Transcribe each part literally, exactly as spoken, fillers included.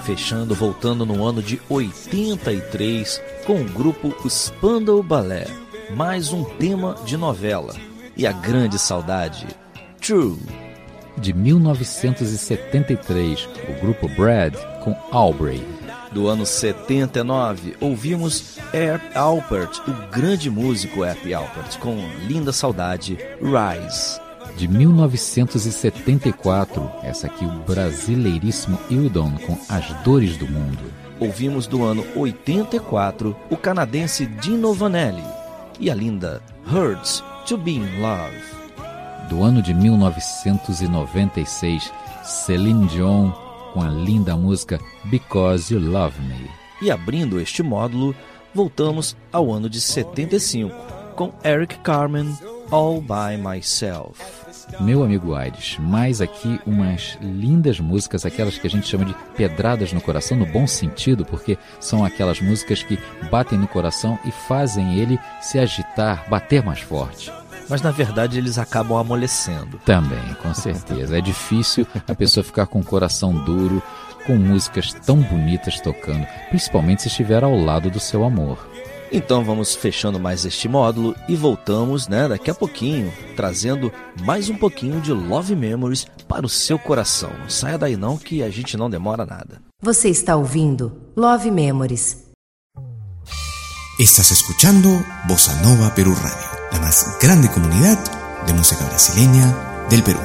Fechando, voltando no ano de oitenta e três com o grupo Spandau Ballet, mais um tema de novela e a grande saudade, True. De mil novecentos e setenta e três, o grupo Brad com Aubrey. Do ano setenta e nove, ouvimos Herb Alpert, o grande músico Herb Alpert, com Linda Saudade, Rise. De mil novecentos e setenta e quatro, essa aqui, o brasileiríssimo Hildon com As Dores do Mundo. Ouvimos do ano oitenta e quatro, o canadense Dino Vanelli e a linda Hurts to Be in Love. Do ano de mil novecentos e noventa e seis, Celine Dion com a linda música Because You Love Me. E abrindo este módulo, voltamos ao ano de setenta e cinco, com Eric Carmen, All By Myself. Meu amigo Aires, mais aqui umas lindas músicas, aquelas que a gente chama de pedradas no coração, no bom sentido, porque são aquelas músicas que batem no coração e fazem ele se agitar, bater mais forte. Mas na verdade eles acabam amolecendo. Também, com certeza. É difícil a pessoa ficar com o coração duro, com músicas tão bonitas tocando, principalmente se estiver ao lado do seu amor. Então vamos fechando mais este módulo e voltamos, né, daqui a pouquinho, trazendo mais um pouquinho de Love Memories para o seu coração. Não saia daí não, que a gente não demora nada. Você está ouvindo Love Memories. Estás escuchando Bossa Nova Perú Radio, la más grande comunidad de música brasileña del Perú.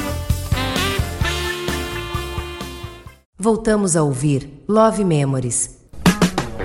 Voltamos a ouvir Love Memories.